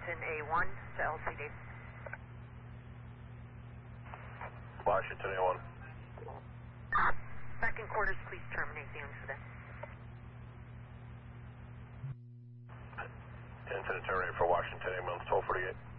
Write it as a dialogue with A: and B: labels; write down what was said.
A: Washington A1 to LCD.
B: Washington A1.
A: Second quarters, please terminate the incident.
B: Incident terminated for Washington A1, 1248.